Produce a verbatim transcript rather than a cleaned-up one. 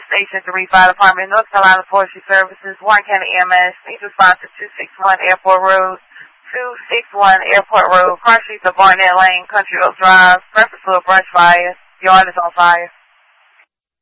Station three Fire Department, North Carolina Forestry Services, Warren County E M S. Please respond to two six one Airport Road, two six one Airport Road, Cross Street to Barnett Lane, Country Oak Drive. Purpose for a brush fire. Yard is on fire.